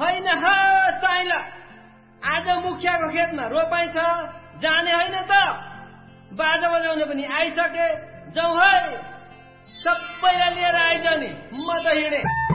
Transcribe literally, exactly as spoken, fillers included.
होइन ह साइला आज मुखियाको खेतमा रोपाई छ जाने होइन त बाजा बजाउने पनि आइसके जाउँ है सबैलाई लिएर आइज नि म त हिँडे